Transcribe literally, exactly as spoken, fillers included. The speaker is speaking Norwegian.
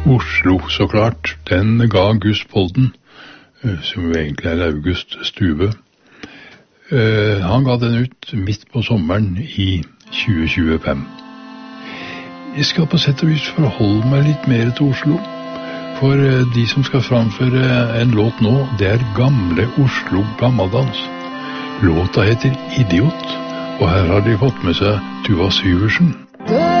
Oslo, så klart. Den ga Gus Polden, som jo egentlig er August Stube. Han ga den ut midt på sommeren i tjue tjuefem. Jeg skal på sett og vis forholde meg litt mer til Oslo. For de som skal framføre en låt nå, det er Gamle Oslo Gammaldans. Låta heter Idiot, og her har de fått med seg Tuva Syversen.